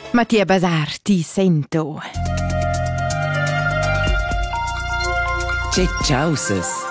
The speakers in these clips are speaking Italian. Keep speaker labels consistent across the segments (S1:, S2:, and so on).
S1: Mattia Basar, ti sento.
S2: C'è ciausas.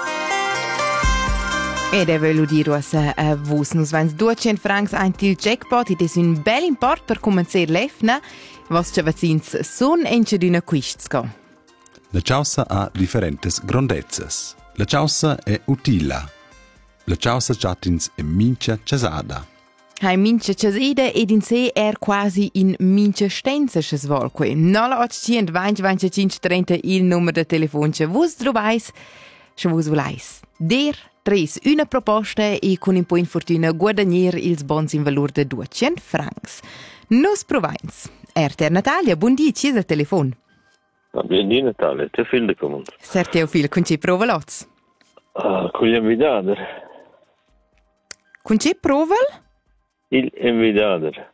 S1: Ed è velo dire a vos, nus vans 200 francs aint il jackpot, ed è un bel import per cominciare l'efna. Vos chavazins son ence d'una quistco.
S3: La ciausa ha differentes grondezzas. La ciausa è utila. La ciausa chatins è mincia casada.
S1: Hai mincha chasida ed in sé quasi in mincha stenza che svolque. 0820 25 il numero de telefono che vos trovais, che vos volais. Der 3, una proposta e con un po' in fortuna guadagnar ils bons in valore de 200 francs. Nos provains. Natalia, buon dia, ci è il telefono.
S4: Buon dia Natalia, te fil de comund.
S1: Certo, fil, con ci prova lots.
S4: Con gli invidader.
S1: Con ci prova?
S4: Il invidader.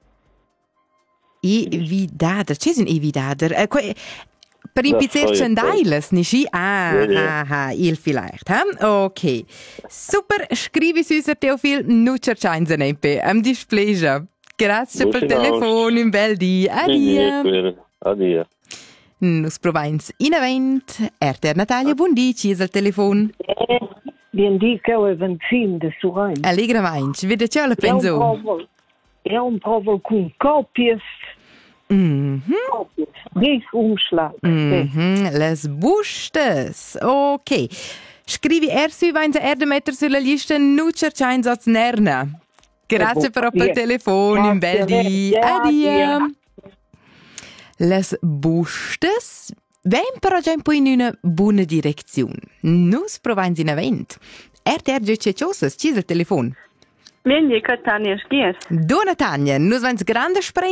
S1: Invidader, c'è un invidader? Per impizer cendailes, nisci? Il vielleicht, ok. Super, scrivi su Teofil, nu cercain se nepe. Am displeasure. Grazie per il telefono, un bel dia. Adia.
S4: Adia.
S1: Nus provains in event. Natalia, buon dia, ci è il telefono.
S5: Bien di che ho eventino de Surain.
S1: Allegra vainc, vede ciò la penso.
S5: È un provo con copies. Copies. Brief umschlag.
S1: Les bustes. Ok. Scrivi su vainza de metter sulla lista nu cercain sots nerna. Grazie per il telefono, un bel dia. Adia. Les bustes vem per esempio in una buona direzione. Nus provains in event. Giuce ciosas, ci è il telefono.
S6: Vieni, Tanja, schies.
S1: Dona Tanja, nus vens grande